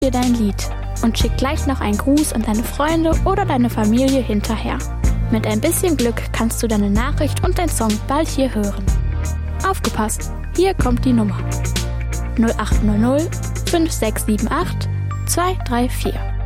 dir dein Lied und schick gleich noch einen Gruß an deine Freunde oder deine Familie hinterher. Mit ein bisschen Glück kannst du deine Nachricht und dein Song bald hier hören. Aufgepasst, hier kommt die Nummer. 0800 5678 234.